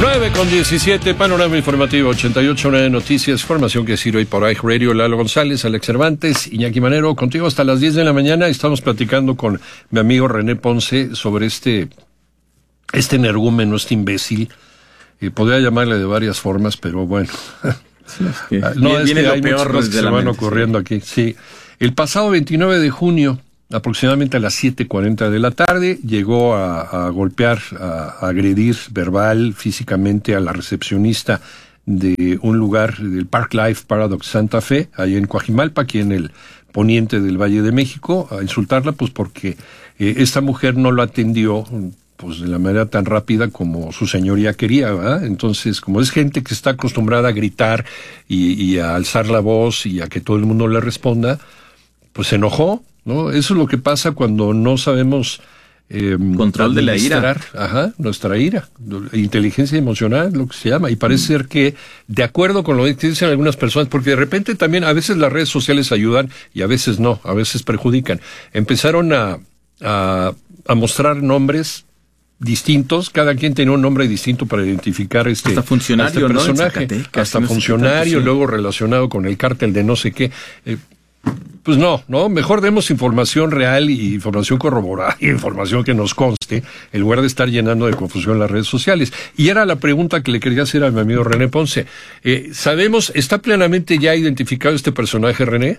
9:17, panorama informativo 88.9 Noticias, información que sirve por iHeart Radio. Lalo González, Alex Cervantes, Iñaki Manero, contigo hasta las 10 de la mañana. Estamos platicando con mi amigo René Ponce sobre este energúmeno, este imbécil. Podría llamarle de varias formas, pero bueno. Sí, es que no, es viene que lo hay peor muchas cosas que se van ocurriendo aquí. Sí. El pasado 29 de junio, aproximadamente a las 7:40 de la tarde, llegó a golpear, a agredir verbal, físicamente a la recepcionista de un lugar del Park Life Paradox Santa Fe, ahí en Coajimalpa, aquí en el poniente del Valle de México, a insultarla, pues porque esta mujer no lo atendió pues de la manera tan rápida como su señoría quería, ¿verdad? Entonces, como es gente que está acostumbrada a gritar y a alzar la voz y a que todo el mundo le responda, pues se enojó, ¿no? Eso es lo que pasa cuando no sabemos control de la ira. Nuestra ira, inteligencia emocional, lo que se llama, y parece ser que, de acuerdo con lo que dicen algunas personas, porque de repente también a veces las redes sociales ayudan y a veces no, a veces perjudican. Empezaron a mostrar nombres distintos, cada quien tenía un nombre distinto para identificar hasta funcionario, este personaje, ¿no? hasta funcionario, sí. Luego relacionado con el cártel de no sé qué. Pues no, mejor demos información real y información corroborada, información que nos conste, en lugar de estar llenando de confusión las redes sociales. Y era la pregunta que le quería hacer a mi amigo René Ponce. ¿Sabemos, está plenamente ya identificado este personaje, René?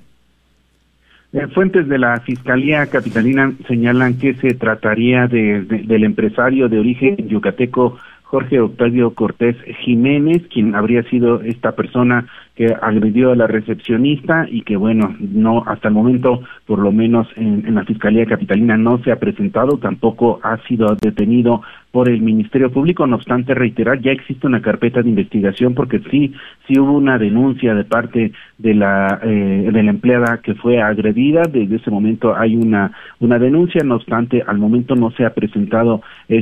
Fuentes de la Fiscalía Capitalina señalan que se trataría del empresario de origen yucateco Jorge Octavio Cortés Jiménez, quien habría sido esta persona que agredió a la recepcionista y que, bueno, no, hasta el momento, por lo menos en la Fiscalía Capitalina no se ha presentado, tampoco ha sido detenido por el Ministerio Público. No obstante, reiterar, ya existe una carpeta de investigación porque sí hubo una denuncia de parte de la empleada que fue agredida. Desde ese momento hay una denuncia, no obstante, al momento no se ha presentado